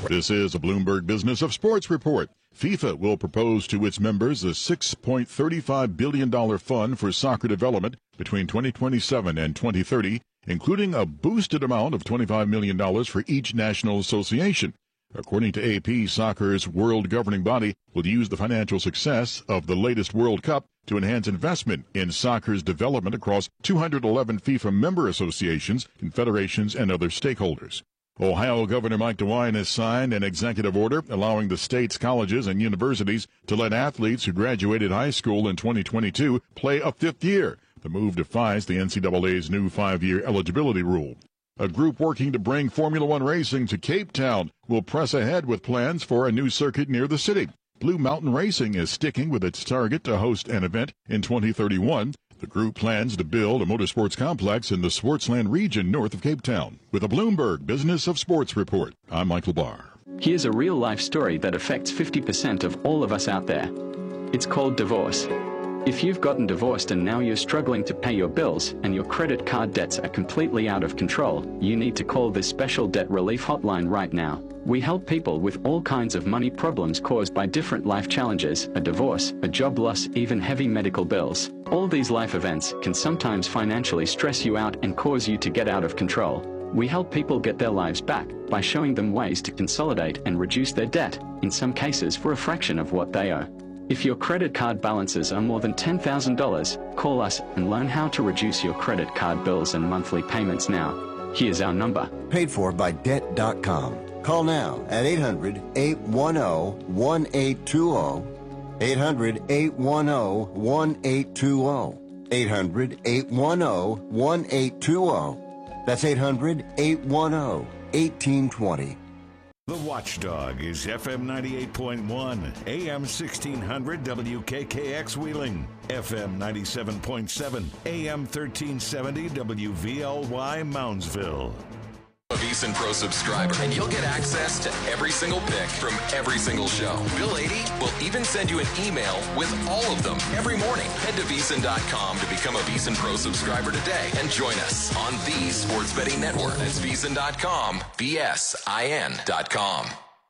This is a Bloomberg Business of Sports report. FIFA will propose to its members a six point three five billion dollars fund for soccer development between twenty twenty-seven and twenty thirty, including a boosted amount of twenty-five million dollars for each national association. According to A P, soccer's world governing body will use the financial success of the latest World Cup to enhance investment in soccer's development across two hundred eleven FIFA member associations, confederations, and other stakeholders. Ohio Governor Mike DeWine has signed an executive order allowing the state's colleges and universities to let athletes who graduated high school in twenty twenty-two play a fifth year. The move defies the N C double A's new five-year eligibility rule. A group working to bring Formula One racing to Cape Town will press ahead with plans for a new circuit near the city. Blue Mountain Racing is sticking with its target to host an event in twenty thirty-one. The group plans to build a motorsports complex in the Sportsland region north of Cape Town. With a Bloomberg Business of Sports report, I'm Michael Barr. Here's a real-life story that affects fifty percent of all of us out there. It's called divorce. If you've gotten divorced and now you're struggling to pay your bills and your credit card debts are completely out of control, you need to call this special debt relief hotline right now. We help people with all kinds of money problems caused by different life challenges, a divorce, a job loss, even heavy medical bills. All these life events can sometimes financially stress you out and cause you to get out of control. We help people get their lives back by showing them ways to consolidate and reduce their debt, in some cases for a fraction of what they owe. If your credit card balances are more than ten thousand dollars, call us and learn how to reduce your credit card bills and monthly payments now. Here's our number. Paid for by debt dot com. Call now at eight hundred, eight one zero, one eight two zero. eight hundred, eight one zero, one eight two zero. eight hundred, eight one zero, one eight two zero. That's eight hundred, eight one zero, one eight two zero. The Watchdog is F M ninety-eight point one, A M sixteen hundred W K K X Wheeling, F M ninety-seven point seven, A M thirteen seventy W V L Y Moundsville. A VEASAN Pro subscriber, and you'll get access to every single pick from every single show. Bill eighty will even send you an email with all of them every morning. Head to VEASAN dot com to become a VEASAN Pro subscriber today and join us on the Sports Betting Network. That's VEASAN dot com, V S I N dot com.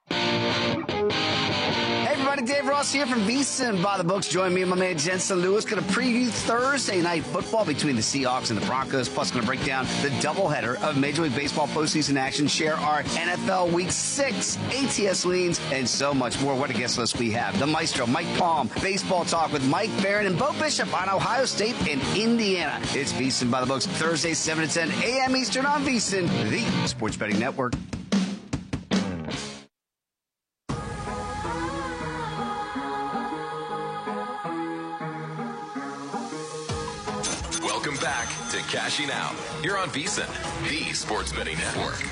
Hey everybody, Dave Ross here from VEASAN by the Books. Join me and my man Jensen Lewis. Going to preview Thursday night football between the Seahawks and the Broncos. Plus, going to break down the doubleheader of Major League Baseball postseason action. Share our N F L Week six A T S leans and so much more. What a guest list we have. The Maestro, Mike Palm, Baseball Talk with Mike Barron and Bo Bishop on Ohio State and Indiana. It's VEASAN by the Books, Thursday, seven to ten A M Eastern on VEASAN, the Sports Betting Network. Welcome back to Cashing Out. You're on VEASAN, the Sports Betting Network.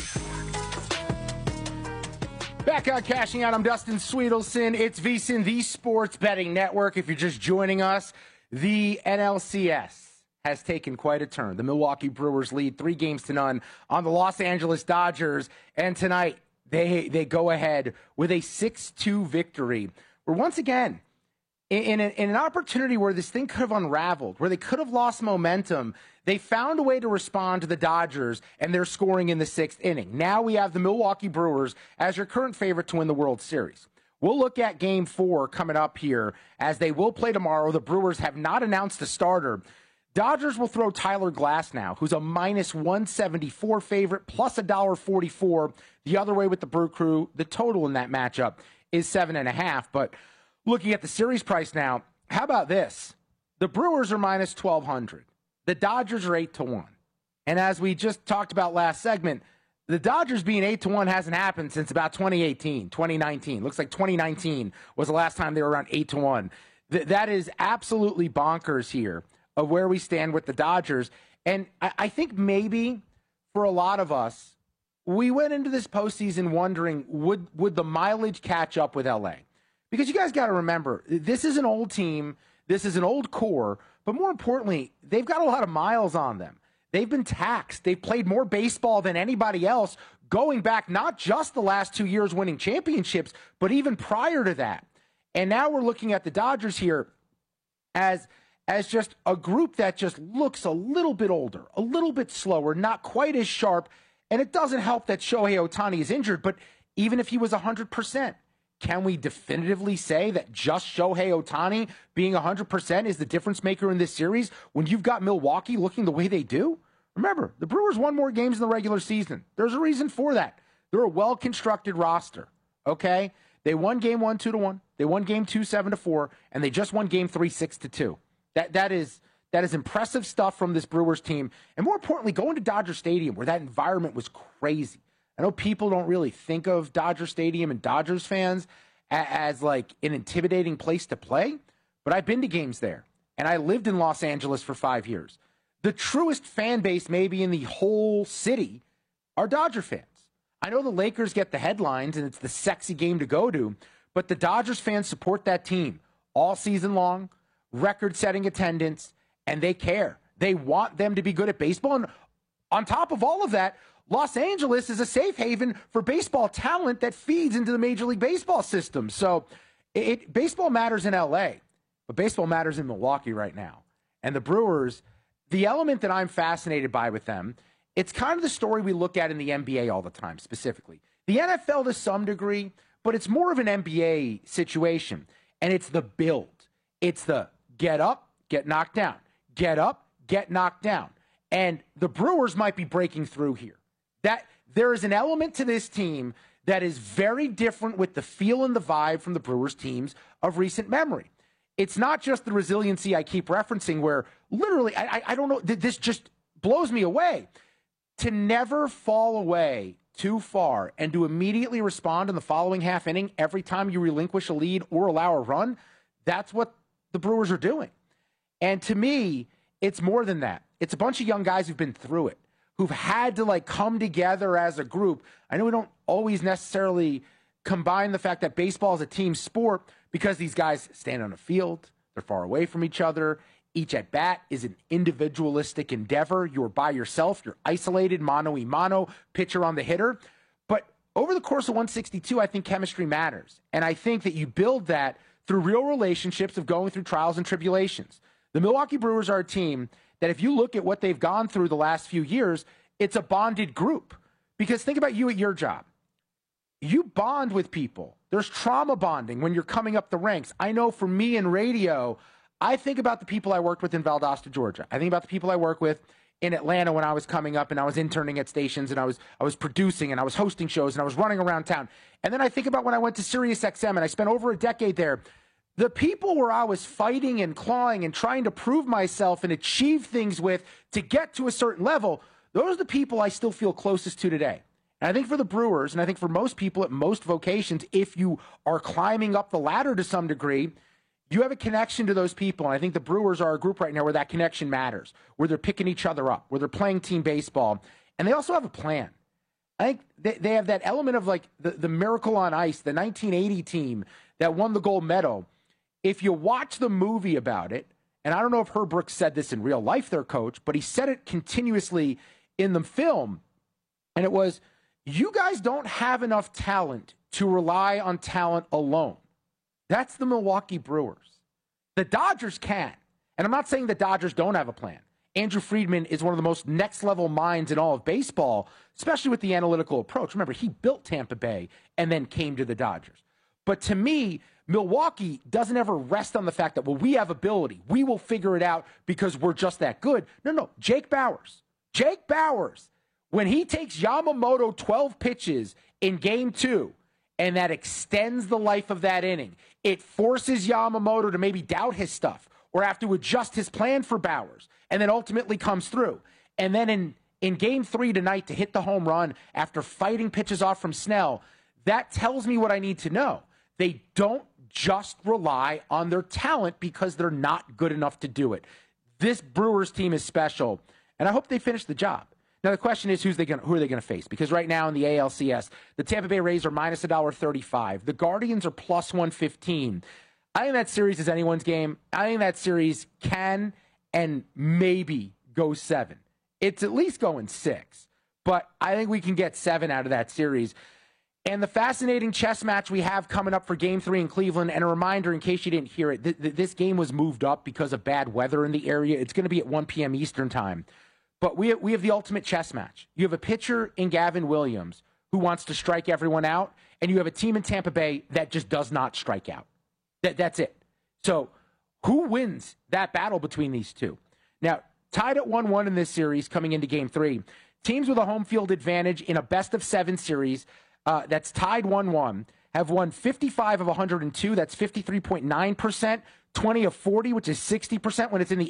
Back on Cashing Out, I'm Dustin Sweetelson. It's VEASAN, the Sports Betting Network. If you're just joining us, the N L C S has taken quite a turn. The Milwaukee Brewers lead three games to none on the Los Angeles Dodgers. And tonight, they, they go ahead with a six two victory. Where once again, In, a, in an opportunity where this thing could have unraveled, where they could have lost momentum, they found a way to respond to the Dodgers, and they're scoring in the sixth inning. Now we have the Milwaukee Brewers as your current favorite to win the World Series. We'll look at Game four coming up here, as they will play tomorrow. The Brewers have not announced a starter. Dodgers will throw Tyler Glasnow, who's a minus one seventy-four favorite, plus one forty-four. The other way with the Brew Crew, the total in that matchup is seven and a half, but looking at the series price now, how about this? The Brewers are minus twelve hundred. The Dodgers are eight to one. And as we just talked about last segment, the Dodgers being eight to one hasn't happened since about twenty eighteen, twenty nineteen. Looks like twenty nineteen was the last time they were around eight to one. Th- that is absolutely bonkers here of where we stand with the Dodgers. And I, I think maybe for a lot of us, we went into this postseason wondering, would would the mileage catch up with L A? Because you guys got to remember, this is an old team, this is an old core, but more importantly, they've got a lot of miles on them. They've been taxed. They've played more baseball than anybody else, going back not just the last two years winning championships, but even prior to that. And now we're looking at the Dodgers here as, as just a group that just looks a little bit older, a little bit slower, not quite as sharp. And it doesn't help that Shohei Ohtani is injured, but even if he was one hundred percent. Can we definitively say that just Shohei Ohtani being one hundred percent is the difference maker in this series when you've got Milwaukee looking the way they do? Remember, the Brewers won more games in the regular season. There's a reason for that. They're a well-constructed roster, okay? They won game one, two to one. They won game two, seven to four, and they just won game three, six to two. That that is that is impressive stuff from this Brewers team. And more importantly, going to Dodger Stadium where that environment was crazy. I know people don't really think of Dodger Stadium and Dodgers fans as, as like an intimidating place to play, but I've been to games there, and I lived in Los Angeles for five years. The truest fan base maybe in the whole city are Dodger fans. I know the Lakers get the headlines, and it's the sexy game to go to, but the Dodgers fans support that team all season long, record-setting attendance, and they care. They want them to be good at baseball, and on top of all of that, Los Angeles is a safe haven for baseball talent that feeds into the Major League Baseball system. So it, baseball matters in L A, but baseball matters in Milwaukee right now. And the Brewers, the element that I'm fascinated by with them, it's kind of the story we look at in the N B A all the time, specifically. The N F L to some degree, but it's more of an N B A situation. And it's the build. It's the get up, get knocked down. Get up, get knocked down. And the Brewers might be breaking through here. That there is an element to this team that is very different with the feel and the vibe from the Brewers teams of recent memory. It's not just the resiliency I keep referencing where literally, I, I don't know, this just blows me away. To never fall away too far and to immediately respond in the following half inning every time you relinquish a lead or allow a run, that's what the Brewers are doing. And to me, it's more than that. It's a bunch of young guys who've been through it, who've had to like come together as a group. I know we don't always necessarily combine the fact that baseball is a team sport because these guys stand on a field, they're far away from each other. Each at bat is an individualistic endeavor. You're by yourself, you're isolated, mano y mano, pitcher on the hitter. But over the course of one sixty-two, I think chemistry matters. And I think that you build that through real relationships of going through trials and tribulations. The Milwaukee Brewers are a team that if you look at what they've gone through the last few years, it's a bonded group. Because think about you at your job. You bond with people. There's trauma bonding when you're coming up the ranks. I know for me in radio, I think about the people I worked with in Valdosta, Georgia. I think about the people I work with in Atlanta when I was coming up and I was interning at stations and I was I was producing and I was hosting shows and I was running around town. And then I think about when I went to Sirius X M and I spent over a decade there. The people where I was fighting and clawing and trying to prove myself and achieve things with to get to a certain level, those are the people I still feel closest to today. And I think for the Brewers, and I think for most people at most vocations, if you are climbing up the ladder to some degree, you have a connection to those people. And I think the Brewers are a group right now where that connection matters, where they're picking each other up, where they're playing team baseball. And they also have a plan. I think they, they have that element of like the, the Miracle on Ice, the nineteen eighty team that won the gold medal. If you watch the movie about it, and I don't know if Herb Brooks said this in real life, their coach, but he said it continuously in the film. And it was, you guys don't have enough talent to rely on talent alone. That's the Milwaukee Brewers. The Dodgers can. And I'm not saying the Dodgers don't have a plan. Andrew Friedman is one of the most next-level minds in all of baseball, especially with the analytical approach. Remember, he built Tampa Bay and then came to the Dodgers. But to me, Milwaukee doesn't ever rest on the fact that, well, we have ability. We will figure it out because we're just that good. No, no, Jake Bauers. Jake Bauers, when he takes Yamamoto twelve pitches in game two, and that extends the life of that inning, it forces Yamamoto to maybe doubt his stuff or have to adjust his plan for Bauers, and then ultimately comes through. And then in, in game three tonight to hit the home run after fighting pitches off from Snell, that tells me what I need to know. They don't just rely on their talent because they're not good enough to do it. This Brewers team is special, and I hope they finish the job. Now, the question is, who's they gonna, who are they going to face? Because right now in the A L C S, the Tampa Bay Rays are minus one dollar thirty-five. The Guardians are plus one fifteen. I think that series is anyone's game. I think that series can and maybe go seven. It's at least going six. But I think we can get seven out of that series. And the fascinating chess match we have coming up for Game three in Cleveland, and a reminder in case you didn't hear it, th- th- this game was moved up because of bad weather in the area. It's going to be at one p.m. Eastern time. But we have, we have the ultimate chess match. You have a pitcher in Gavin Williams who wants to strike everyone out, and you have a team in Tampa Bay that just does not strike out. That, that's it. So who wins that battle between these two? Now, tied at one one in this series coming into game three, teams with a home field advantage in a best-of-seven series uh, that's tied one one have won fifty-five of one hundred two. That's fifty-three point nine percent. twenty of forty, which is sixty percent when it's in the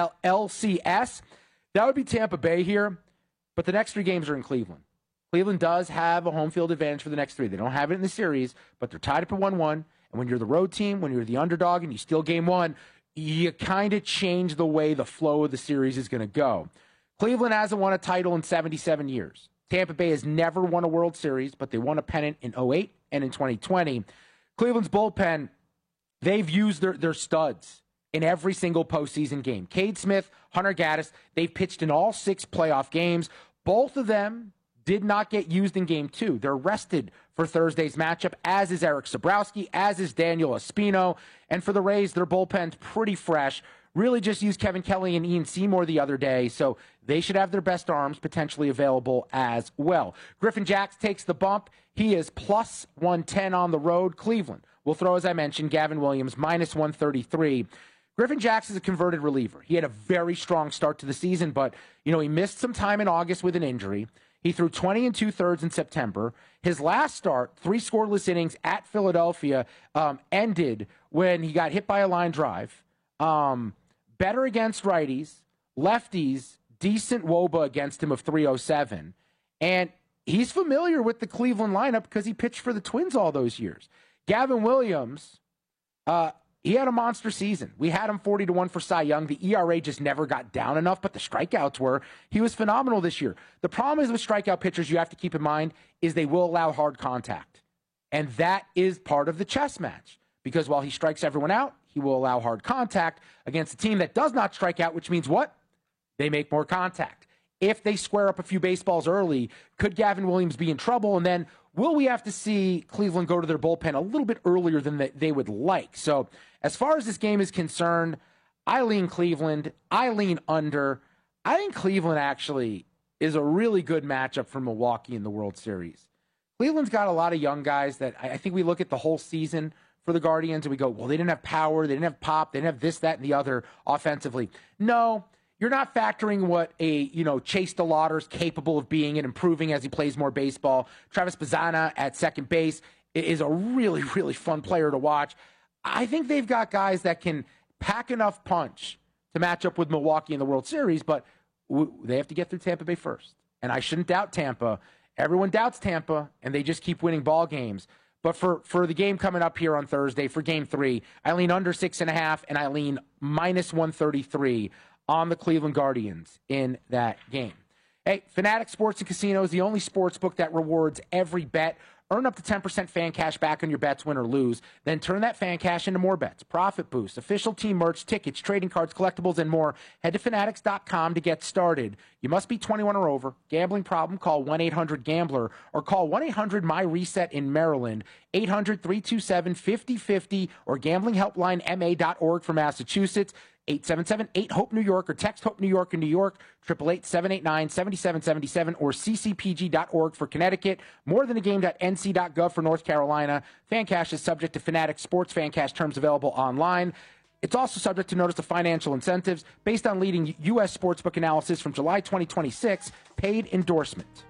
L C S. That would be Tampa Bay here, but the next three games are in Cleveland. Cleveland does have a home field advantage for the next three. They don't have it in the series, but they're tied up at one one. And when you're the road team, when you're the underdog and you steal game one, you kind of change the way the flow of the series is going to go. Cleveland hasn't won a title in seventy-seven years. Tampa Bay has never won a World Series, but they won a pennant in oh eight and in twenty twenty. Cleveland's bullpen, they've used their, their studs in every single postseason game. Cade Smith, Hunter Gaddis, they've pitched in all six playoff games. Both of them did not get used in game two. They're rested for Thursday's matchup, as is Eric Sabrowski, as is Daniel Espino. And for the Rays, their bullpen's pretty fresh. Really just used Kevin Kelly and Ian Seymour the other day, so they should have their best arms potentially available as well. Griffin Jax takes the bump. He is plus one ten on the road. Cleveland will throw, as I mentioned, Gavin Williams, minus one thirty-three. Griffin Jax is a converted reliever. He had a very strong start to the season, but, you know, he missed some time in August with an injury. He threw twenty and two-thirds in September. His last start, three scoreless innings at Philadelphia, um, ended when he got hit by a line drive. Um, better against righties, lefties, decent W O B A against him of three oh seven. And he's familiar with the Cleveland lineup because he pitched for the Twins all those years. Gavin Williams, uh, he had a monster season. We had him forty to one for Cy Young. The E R A just never got down enough, but the strikeouts were. He was phenomenal this year. The problem is with strikeout pitchers, you have to keep in mind, is they will allow hard contact. And that is part of the chess match. Because while he strikes everyone out, he will allow hard contact against a team that does not strike out, which means what? They make more contact. If they square up a few baseballs early, could Gavin Williams be in trouble? And then will we have to see Cleveland go to their bullpen a little bit earlier than they would like? So as far as this game is concerned, I lean Cleveland. I lean under. I think Cleveland actually is a really good matchup for Milwaukee in the World Series. Cleveland's got a lot of young guys that I think we look at the whole season for the Guardians and we go, well, they didn't have power, they didn't have pop, they didn't have this, that, and the other offensively. No, you're not factoring what a, you know, Chase DeLauder's capable of being and improving as he plays more baseball. Travis Bazzana at second base is a really, really fun player to watch. I think they've got guys that can pack enough punch to match up with Milwaukee in the World Series, but w- they have to get through Tampa Bay first. And I shouldn't doubt Tampa. Everyone doubts Tampa, and they just keep winning ball games. But for, for the game coming up here on Thursday, for game three, I lean under six and a half, and I lean minus one thirty-three on the Cleveland Guardians in that game. Hey, Fanatics Sports and Casino is the only sports book that rewards every bet. Earn up to ten percent fan cash back on your bets, win or lose. Then turn that fan cash into more bets, profit boosts, official team merch, tickets, trading cards, collectibles, and more. Head to fanatics dot com to get started. You must be twenty-one or over. Gambling problem? Call one eight hundred gambler or call one eight hundred my reset in Maryland, eight hundred three two seven five oh five oh or gambling helpline m a dot org for Massachusetts. eight seven seven eight hope New York or text HOPE New York in New York, eight eight eight seven eight nine seven seven seven seven or c c p g dot org for Connecticut, more than a game dot n c dot gov for North Carolina. Fan cash is subject to Fanatics Sports fan cash terms available online. It's also subject to notice of financial incentives based on leading U S sportsbook analysis from July twenty twenty-six. Paid endorsement.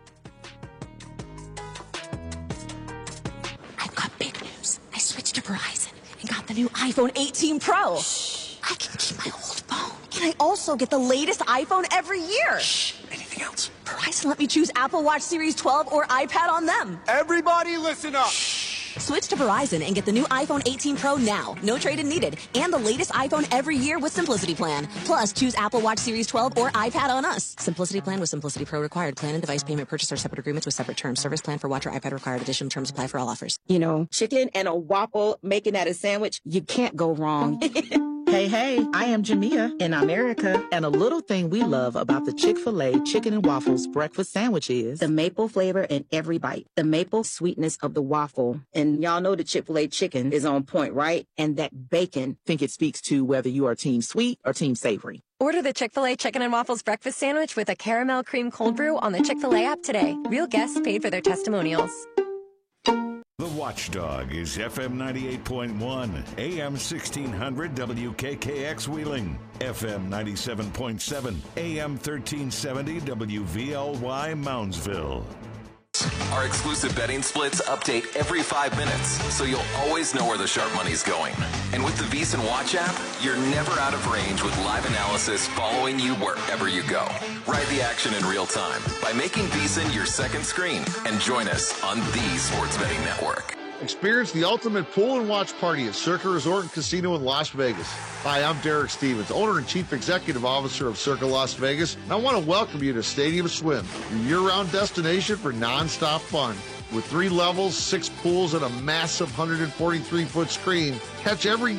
I've got big news. I switched to Verizon and got the new iPhone eighteen Pro. Shh. I can keep my old phone. Can I also get the latest iPhone every year? Shh. Anything else? Verizon let me choose Apple Watch Series twelve or iPad on them. Everybody listen up. Shh. Switch to Verizon and get the new iPhone eighteen Pro now. No trade-in needed. And the latest iPhone every year with Simplicity Plan. Plus, choose Apple Watch Series twelve or iPad on us. Simplicity Plan with Simplicity Pro required. Plan and device payment purchase are separate agreements with separate terms. Service plan for watch or iPad required. Additional terms apply for all offers. You know, chicken and a waffle, making that a sandwich, you can't go wrong. Hey, hey, I am Jamia in America, and a little thing we love about the Chick-fil-A Chicken and Waffles breakfast sandwich is the maple flavor in every bite, the maple sweetness of the waffle. And y'all know the Chick-fil-A chicken is on point, right? And that bacon. I think it speaks to whether you are team sweet or team savory. Order the Chick-fil-A Chicken and Waffles breakfast sandwich with a caramel cream cold brew on the Chick-fil-A app today. Real guests paid for their testimonials. The Watchdog is F M ninety-eight point one, A M sixteen hundred W K K X Wheeling, F M ninety-seven point seven, A M thirteen seventy W V L Y Moundsville. Our exclusive betting splits update every five minutes, so you'll always know where the sharp money's going. And with the VSiN Watch app, you're never out of range with live analysis following you wherever you go. Ride the action in real time by making VSiN your second screen and join us on the Sports Betting Network. Experience the ultimate pool and watch party at Circa Resort and Casino in Las Vegas. Hi, I'm Derek Stevens, owner and chief executive officer of Circa Las Vegas, and I want to welcome you to Stadium Swim, your year-round destination for non-stop fun. With three levels, six pools, and a massive one hundred forty-three foot screen, catch every